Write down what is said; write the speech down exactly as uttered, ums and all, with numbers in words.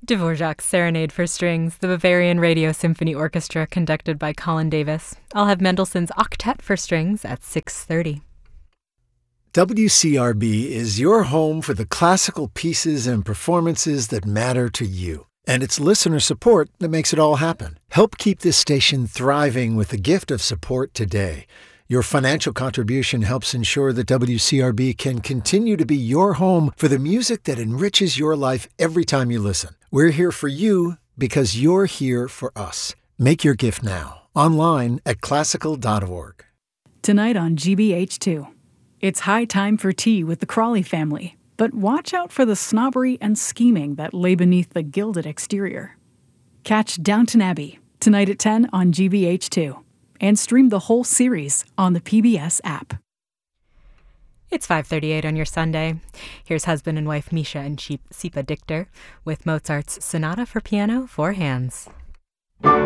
Dvorak's Serenade for Strings, the Bavarian Radio Symphony Orchestra conducted by Colin Davis. I'll have Mendelssohn's Octet for Strings at six thirty. W C R B is your home for the classical pieces and performances that matter to you. And it's listener support that makes it all happen. Help keep this station thriving with a gift of support today. Your financial contribution helps ensure that W C R B can continue to be your home for the music that enriches your life every time you listen. We're here for you because you're here for us. Make your gift now, online at classical dot org. Tonight on G B H two, it's high time for tea with the Crawley family. But watch out for the snobbery and scheming that lay beneath the gilded exterior. Catch Downton Abbey, tonight at ten on G B H two. And stream the whole series on the P B S app. It's five thirty-eight on your Sunday. Here's husband and wife Misha and Sipa Dichter with Mozart's Sonata for Piano, Four Hands.